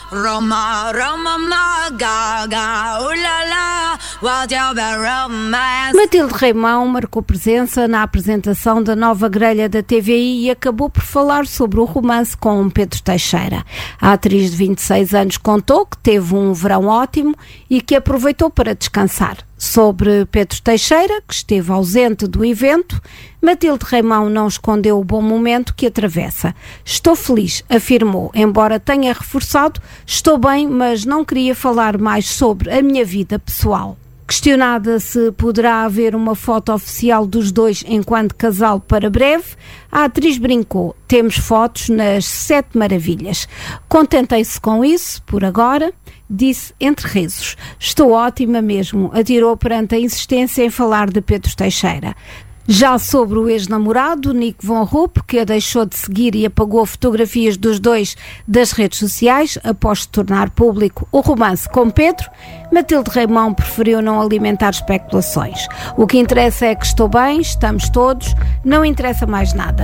Roma, Roma, ma, gaga, ulala, what you be romance. Matilde Reimão marcou presença na apresentação da nova grelha da TVI e acabou por falar sobre o romance com Pedro Teixeira. A atriz de 26 anos contou que teve um verão ótimo e que aproveitou para descansar. Sobre Pedro Teixeira, que esteve ausente do evento, Matilde Reimão não escondeu o bom momento que atravessa. Estou feliz, afirmou, embora tenha reforçado, estou bem, mas não queria falar mais sobre a minha vida pessoal. Questionada se poderá haver uma foto oficial dos dois enquanto casal para breve, a atriz brincou: temos fotos nas 7 maravilhas. Contentei-se com isso, por agora, disse entre risos. Estou ótima mesmo, atirou perante a insistência em falar de Pedro Teixeira. Já sobre o ex-namorado, Nick Von Rupp, que a deixou de seguir e apagou fotografias dos dois das redes sociais após se tornar público o romance com Pedro, Matilde Reimão preferiu não alimentar especulações. O que interessa é que estou bem, estamos todos, não interessa mais nada.